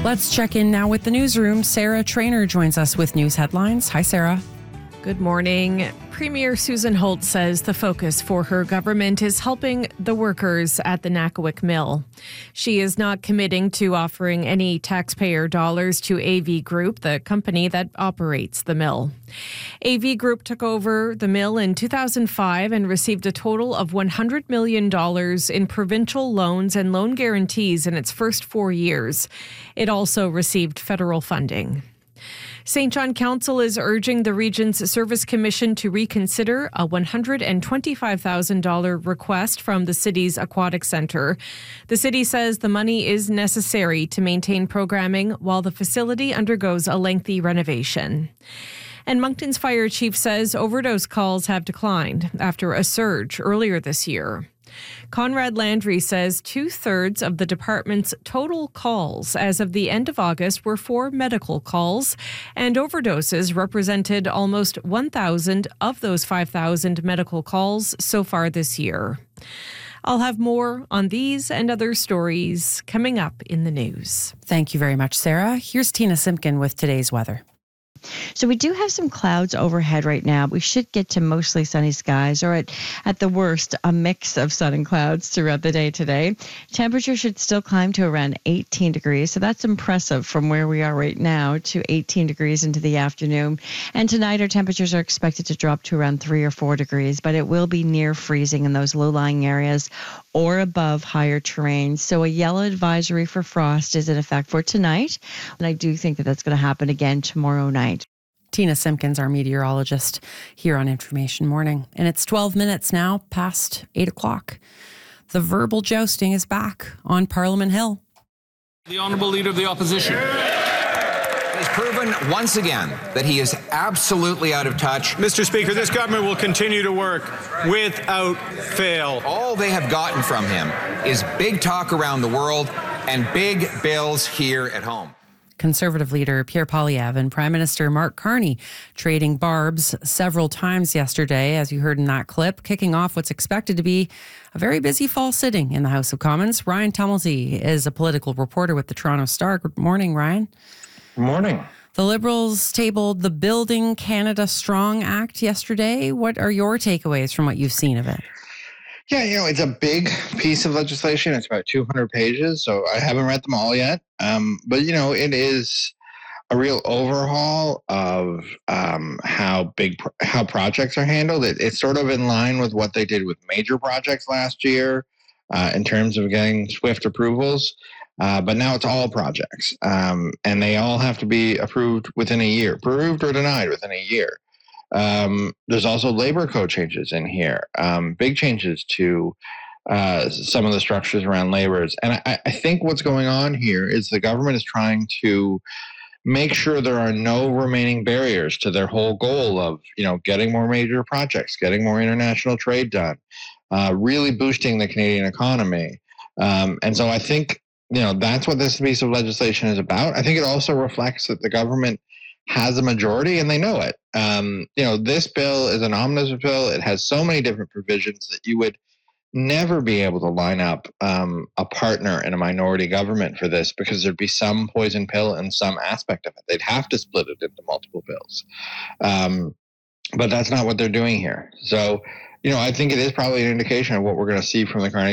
Let's check in now with the newsroom. Sarah Trainer joins us with news headlines. Hi, Sarah. Good morning. Premier Susan Holt says the focus for her government is helping the workers at the Nakawic Mill. She is not committing to offering any taxpayer dollars to AV Group, the company that operates the mill. AV Group took over the mill in 2005 and received a total of $100 million in provincial loans and loan guarantees in its first 4 years. It also received federal funding. St. John Council is urging the region's Service Commission to reconsider a $125,000 request from the city's aquatic centre. The city says the money is necessary to maintain programming while the facility undergoes a lengthy renovation. And Moncton's fire chief says overdose calls have declined after a surge earlier this year. Conrad Landry says 2/3 of the department's total calls as of the end of August were for medical calls, and overdoses represented almost 1,000 of those 5,000 medical calls so far this year. I'll have more on these and other stories coming up in the news. Thank you very much, Sarah. Here's Tina Simpkin with today's weather. So we do have some clouds overhead right now. We should get to mostly sunny skies, or at the worst, a mix of sun and clouds throughout the day today. Temperature should still climb to around 18 degrees. So that's impressive from where we are right now to 18 degrees into the afternoon. And tonight our temperatures are expected to drop to around 3 or 4 degrees, but it will be near freezing in those low-lying areas or above higher terrain. So a yellow advisory for frost is in effect for tonight. And I do think that that's going to happen again tomorrow night. Tina Simpkins, our meteorologist, here on Information Morning. And it's 12 minutes now past 8 o'clock. The verbal jousting is back on Parliament Hill. The Honourable Leader of the Opposition has proven once again that he is absolutely out of touch. Mr. Speaker, this government will continue to work without fail. All they have gotten from him is big talk around the world and big bills here at home. Conservative leader Pierre Poilievre and Prime Minister Mark Carney trading barbs several times yesterday, as you heard in that clip, kicking off what's expected to be a very busy fall sitting in the House of Commons. Ryan Tumilty is a political reporter with the Toronto Star. Good morning, Ryan. Good morning. The Liberals tabled the Building Canada Strong Act yesterday. What are your takeaways from what you've seen of it? Yeah, it's a big piece of legislation. It's about 200 pages, so I haven't read them all yet. But, it is a real overhaul of how projects are handled. It's sort of in line with what they did with major projects last year in terms of getting swift approvals. But now it's all projects, and they all have to be approved within a year, approved or denied within a year. There's also labor code changes in here, big changes to some of the structures around laborers. And I think what's going on here is the government is trying to make sure there are no remaining barriers to their whole goal of, getting more major projects, getting more international trade done, really boosting the Canadian economy. And so I think, that's what this piece of legislation is about. I think it also reflects that the government has a majority and they know it. This bill is an omnibus bill. It has so many different provisions that you would never be able to line up a partner in a minority government for this, because there'd be some poison pill in some aspect of it. They'd have to split it into multiple bills. But that's not what they're doing here. So, I think it is probably an indication of what we're going to see from the Carney